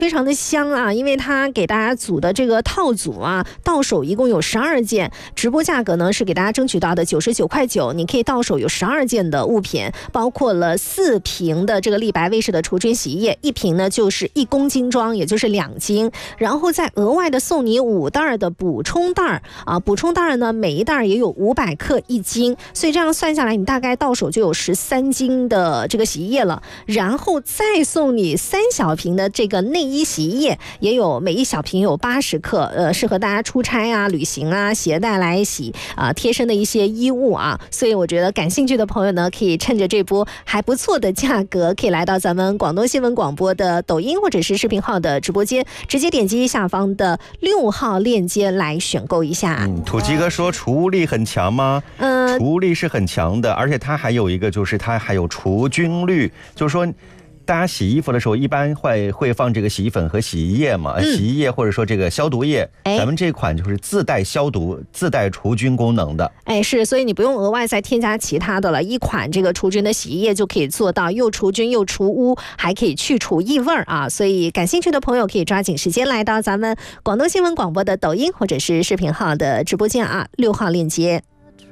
非常的香啊，因为它给大家组的这个套组啊，到手一共有12件，直播价格呢是给大家争取到的99.9块，你可以到手有12件的物品，包括了4瓶的这个立白卫士的除菌洗衣液，1瓶呢就是1公斤装，也就是2斤，然后再额外的送你5袋的补充袋啊，补充袋呢每一袋也有500克1斤，所以这样算下来，你大概到手就有13斤的这个洗衣液了，然后再送你3小瓶的这个内衣洗衣液，也有每一小瓶有80克，适合大家出差啊、旅行啊、携带来洗啊、贴身的一些衣物啊。所以我觉得感兴趣的朋友呢，可以趁着这波还不错的价格，可以来到咱们广东新闻广播的抖音或者是视频号的直播间，直接点击下方的6号链接来选购一下。 土鸡哥说除污力很强吗？除污力是很强的，而且它还有一个就是它还有除菌率，就是说大家洗衣服的时候一般会放这个洗衣粉和洗衣液嘛，洗衣液或者说这个消毒液，咱们这款就是自带消毒、自带除菌功能的。 是，所以你不用额外再添加其他的了，一款这个除菌的洗衣液就可以做到又除菌又除污，还可以去除异味啊。所以感兴趣的朋友可以抓紧时间来到咱们广东新闻广播的抖音或者是视频号的直播间啊，6号链接。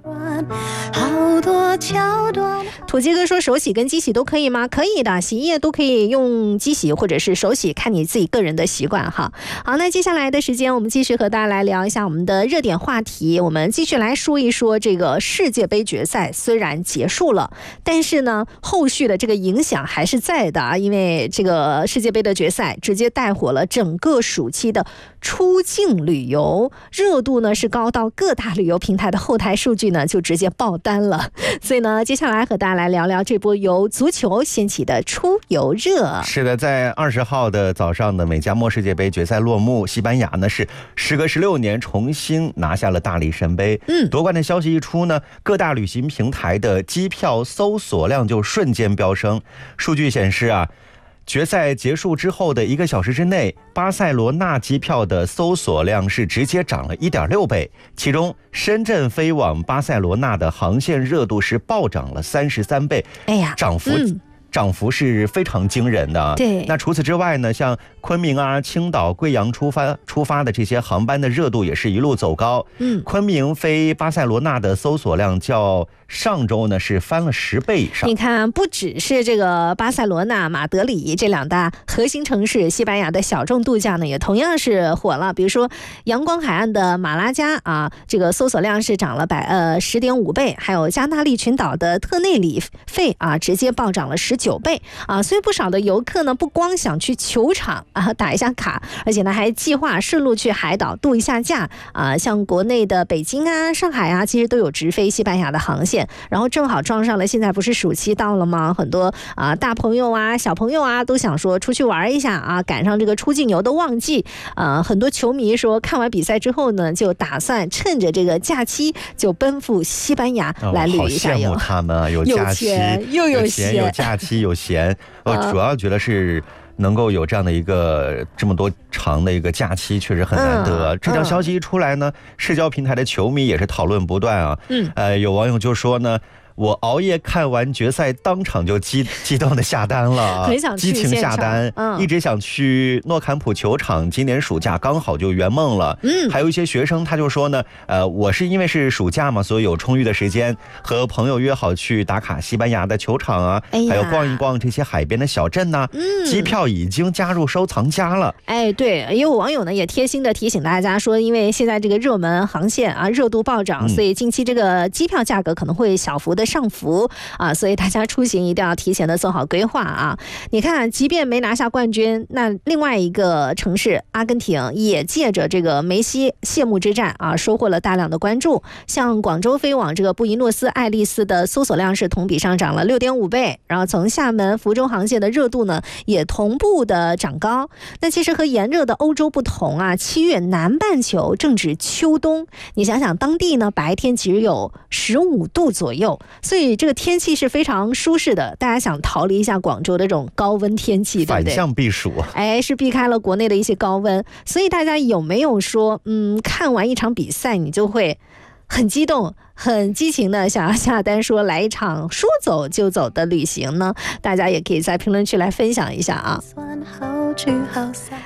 土鸡哥说手洗跟机洗都可以吗？可以的，洗衣液都可以用机洗或者是手洗，看你自己个人的习惯哈。好，那接下来的时间我们继续和大家来聊一下我们的热点话题，我们继续来说一说这个世界杯决赛虽然结束了，但是呢后续的这个影响还是在的啊，因为这个世界杯的决赛直接带火了整个暑期的出境旅游，热度呢是高到各大旅游平台的后台数据呢就直接爆单了。所以呢接下来和大家来聊聊这波由足球掀起的出游热。 是的，在20号的早上的美加墨世界杯决赛落幕，西班牙呢是时隔16年重新拿下了大力神杯。夺冠的消息一出呢，各大旅行平台的机票搜索量就瞬间飙升。数据显示啊，决赛结束之后的1个小时之内，巴塞罗那机票的搜索量是直接涨了 1.6 倍，其中深圳飞往巴塞罗那的航线热度是暴涨了33倍。涨幅是非常惊人的。 对， 那除此之外呢，像昆明啊、青岛、贵阳出发的这些航班的热度也是一路走高。昆明飞巴塞罗那的搜索量较上周呢是翻了10倍以上。 你看，不只是这个巴塞罗那、马德里这2大核心城市，西班牙的小众度假呢也同样是火了。比如说阳光海岸的马拉加啊，这个搜索量是涨了10.5倍，还有加那利群岛的特内里费啊，直接暴涨了19倍啊。所以不少的游客呢，不光想去球场啊打一下卡，而且呢还计划顺路去海岛度一下假啊。像国内的北京啊、上海啊，其实都有直飞西班牙的航线。然后正好撞上了现在不是暑期到了吗？很多大朋友啊、小朋友啊都想说出去玩一下啊，赶上这个出境游的旺季。很多球迷说看完比赛之后呢，就打算趁着这个假期就奔赴西班牙来旅一下游。 好羡慕他们啊，有假期又有闲， 有假期有闲。我主要觉得是能够有这样的一个这么多长的一个假期确实很难得。这条消息一出来呢，社交平台的球迷也是讨论不断啊。有网友就说呢，我熬夜看完决赛，当场就激动的下单了， 很想去激情下单，一直想去诺坎普球场，今年暑假刚好就圆梦了。还有一些学生他就说呢，我是因为是暑假嘛，所以有充裕的时间，和朋友约好去打卡西班牙的球场啊，还有逛一逛这些海边的小镇呐。机票已经加入收藏夹了。 对，也有网友呢也贴心的提醒大家说，因为现在这个热门航线啊热度暴涨，所以近期这个机票价格可能会小幅的上浮啊，所以大家出行一定要提前的做好规划啊。你看，即便没拿下冠军，那另外一个城市阿根廷也借着这个梅西谢幕之战啊，收获了大量的关注。像广州飞往这个布宜诺斯艾利斯的搜索量是同比上涨了6.5倍，然后从厦门、福州航线的热度呢也同步的涨高。那其实和炎热的欧洲不同啊，7月南半球正值秋冬，你想想当地呢白天只有15度左右，所以这个天气是非常舒适的。大家想逃离一下广州的这种高温天气，对不对？ 反向避暑， 是避开了国内的一些高温。所以大家有没有说，看完一场比赛你就会很激动、很激情的想要下单说来一场说走就走的旅行呢？大家也可以在评论区来分享一下啊。